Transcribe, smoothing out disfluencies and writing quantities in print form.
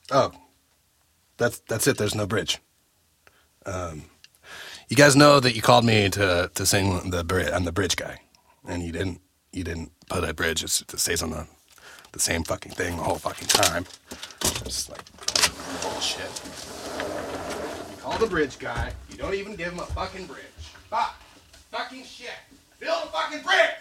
Oh, that's it. There's no bridge. You guys know that you called me to sing I'm the bridge guy, and you didn't put a bridge. It stays on the same fucking thing the whole fucking time. It's like bullshit. You call the bridge guy, you don't even give him a fucking bridge. Fuck. Fucking shit. Build a fucking bridge!